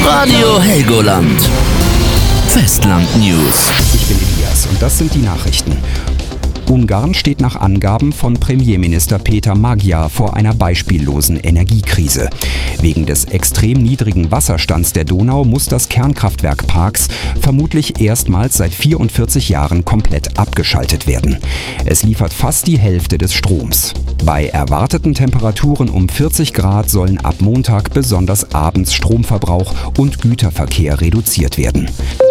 Radio Helgoland. Festland News. Ich bin Elias und das sind die Nachrichten. Ungarn steht nach Angaben von Premierminister Peter Magyar vor einer beispiellosen Energiekrise. Wegen des extrem niedrigen Wasserstands der Donau muss das Kernkraftwerk Paks vermutlich erstmals seit 44 Jahren komplett abgeschaltet werden. Es liefert fast die Hälfte des Stroms. Bei erwarteten Temperaturen um 40 Grad sollen ab Montag besonders abends Stromverbrauch und Güterverkehr reduziert werden.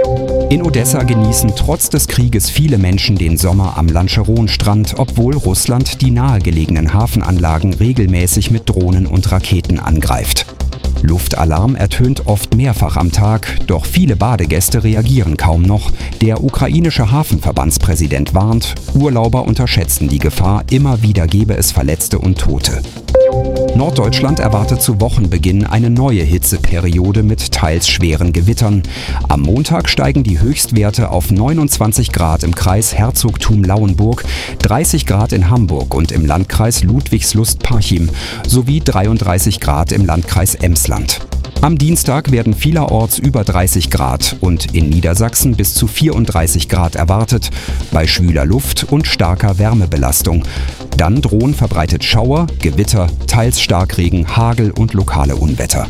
In Odessa genießen trotz des Krieges viele Menschen den Sommer am Lancheron-Strand, obwohl Russland die nahegelegenen Hafenanlagen regelmäßig mit Drohnen und Raketen angreift. Luftalarm ertönt oft mehrfach am Tag, doch viele Badegäste reagieren kaum noch. Der ukrainische Hafenverbandspräsident warnt, Urlauber unterschätzen die Gefahr, immer wieder gebe es Verletzte und Tote. Norddeutschland erwartet zu Wochenbeginn eine neue Hitzeperiode mit teils schweren Gewittern. Am Montag steigen die Höchstwerte auf 29 Grad im Kreis Herzogtum-Lauenburg, 30 Grad in Hamburg und im Landkreis Ludwigslust-Parchim sowie 33 Grad im Landkreis Emsland. Am Dienstag werden vielerorts über 30 Grad und in Niedersachsen bis zu 34 Grad erwartet, bei schwüler Luft und starker Wärmebelastung. Dann drohen verbreitet Schauer, Gewitter, teils Starkregen, Hagel und lokale Unwetter.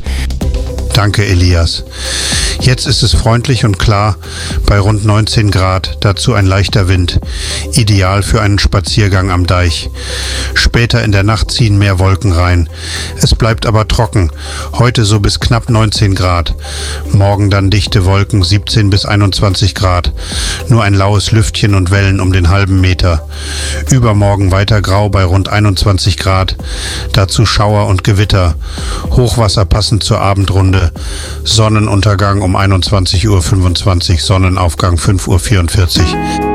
Danke, Elias. Jetzt ist es freundlich und klar bei rund 19 Grad, dazu ein leichter Wind. Ideal für einen Spaziergang am Deich. Später in der Nacht ziehen mehr Wolken rein. Es bleibt aber trocken. Heute so bis knapp 19 Grad. Morgen dann dichte Wolken, 17 bis 21 Grad. Nur ein laues Lüftchen und Wellen um den halben Meter. Übermorgen weiter grau bei rund 21 Grad. Dazu Schauer und Gewitter. Hochwasser passend zur Abendrunde. Sonnenuntergang um 21:25 Uhr, Sonnenaufgang 5:44 Uhr.